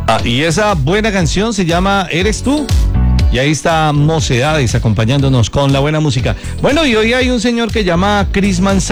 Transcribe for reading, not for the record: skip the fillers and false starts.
Y esa buena canción se llama Eres tú. Y ahí está Mocedades acompañándonos con la buena música. Bueno, y hoy hay un señor que llama Chris Manzano.